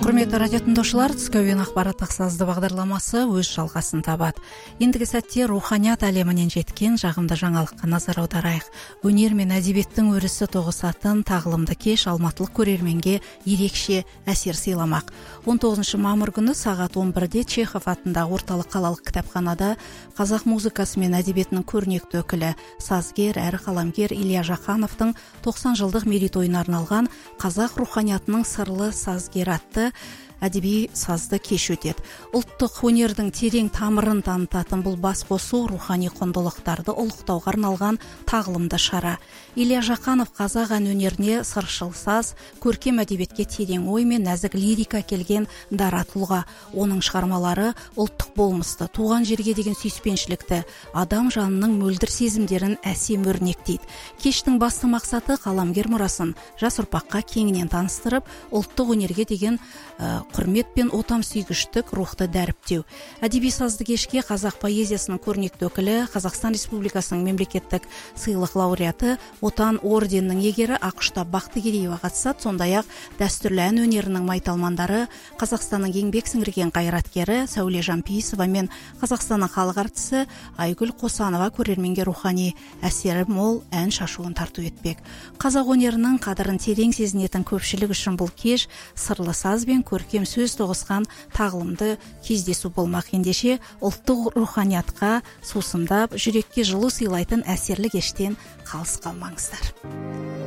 Құрметті радио тыңдаушылар, түскі әуен ақпараттық сазды бағдарламасы өз жалғасын табады. Ендігі сәтте руханият әлемінен жеткен жағымды жаңалыққа назар аударайық. Өнер мен әдебиеттің өрісі тоғысатын тағылымды кеш алматылық көрерменге ерекше әсер сыйламақ. 19 мамыр күні сағат 11-де Чехов атындағы орталық қалалық кітапханада қазақ музыкасы мен әдебиетінің көрнекті өкілі, сазгер әрі қаламгер Илья Жақановтың 90 жылдық мерейтойына арналған қазақ руханиятының сырлы сазгер атты әдеби сазды кеш өтеді. Ұлттық өнердің терең тамырын танытатын бұл бас қосу рухани құндылықтарды ұлықтауға арналған тағылымды шара. Илья Жақанов қазақ ән өнеріне сыршыл саз, көркем әдебиетке терең ой мен нәзік лирика келген дара тұлға. Оның шығармалары ұлттық болмысты, туған жерге деген сүйіспеншілікті, адам жанының мөлдір сезімдерін әсем өрнектейді. Кештің басты мақсаты қаламгер мұрасын жас ұрпаққа кеңінен таныстырып, ұлттық өнерге деген құрмет пен отансүйгіштік рухты дәріптеу. Әдеби сазды кешке қазақ поэзиясының көрнекті өкілі, Қазақстан Республикасының мемлекеттік сыйлық лауреаты, Отан орденінің егері Ақұштап Бақтыгереева қатысады. Сондай-ақ дәстүрлі ән өнерінің майталмандары, Қазақстанның еңбек сіңірген қайраткері Сәуле Жампейісова мен Қазақстанның халық әртісі Айгүл Қосанова көрерменге рухани әсері мол ән шашуын тарту етпек. Қазақ өнерінің қадірін терең сезінетін көпшілік үшін бұл кеш сырлы саз бен көркем сөз тоғысқан тағылымды кездесу болмақ. Ендеше ұлттық руханиятқа сусындап, жүрекке жылу сыйлайтын әсерлі кештен қалыс қалмаңыздар.